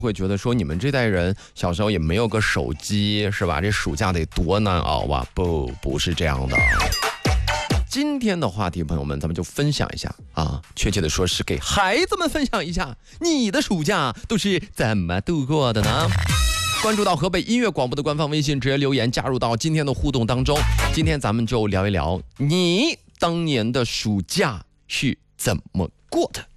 会觉得说你们这代人小时候也没有个手机是吧？这暑假得多难熬啊！不是这样的。今天的话题，朋友们，咱们就分享一下啊，确切的说是给孩子们分享一下，你的暑假都是怎么度过的呢？关注到河北音乐广播的官方微信，直接留言加入到今天的互动当中。今天咱们就聊一聊你当年的暑假是怎么过的。